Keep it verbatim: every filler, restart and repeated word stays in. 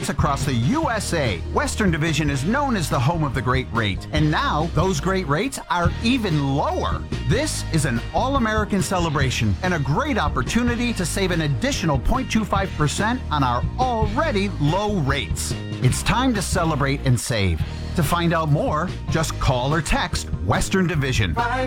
rates across the U S A. Western Division is known as the home of the great rate, and now those great rates are even lower. This is an all-American celebration and a great opportunity to save an additional zero point two five percent on our already low rates. It's time to celebrate and save. To find out more, just call or text Western Division.